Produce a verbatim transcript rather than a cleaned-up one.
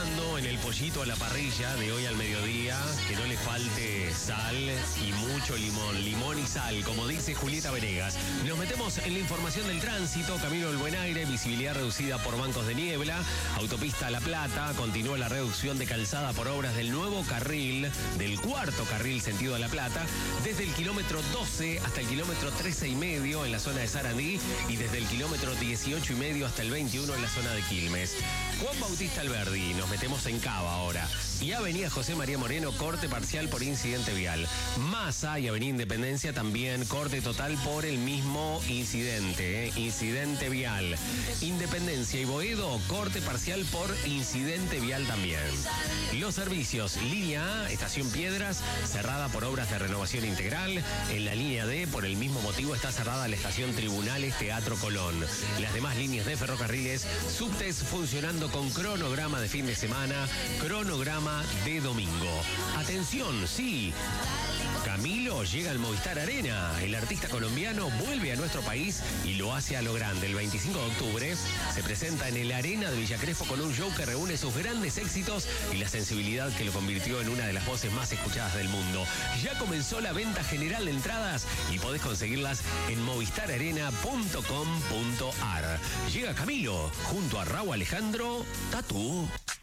pensando en el pollito a la parrilla de hoy al mediodía, que no le falte sal y mucho limón, limón y sal, como dice Julieta Venegas. Nos metemos en la información del tránsito, camino del Buen Aire, visibilidad reducida por bancos de niebla, autopista La Plata, continúa la reducción de calzada por obras del nuevo carril, del cuarto carril sentido a La Plata, desde el kilómetro doce hasta el kilómetro trece y medio en la zona de Sarandí y desde el kilómetro dieciocho y medio hasta el veintiuno en la zona de Quilmes. Juan Bautista Alberdi, nos metemos en Cava ahora. Y Avenida José María Moreno, corte parcial por incidente vial. Massa y Avenida Independencia también, corte total por el mismo incidente, ¿eh? Incidente vial. Independencia y Boedo, corte parcial por incidente vial también. Los servicios, línea A, estación Piedras, cerrada por obras de renovación integral. En la línea D, por el mismo motivo, está cerrada la estación Tribunales Teatro Colón. Las demás líneas de ferrocarriles, subtes funcionando con cronograma de fin de semana, cronograma de domingo. Atención, sí. Camilo llega al Movistar Arena. El artista colombiano vuelve a nuestro país y lo hace a lo grande. El veinticinco de octubre se presenta en el Arena de Villa Crespo con un show que reúne sus grandes éxitos y la sensibilidad que lo convirtió en una de las voces más escuchadas del mundo. Ya comenzó la venta general de entradas y podés conseguirlas en movistar arena punto com punto ar. Llega Camilo junto a Raúl Alejandro Tatú.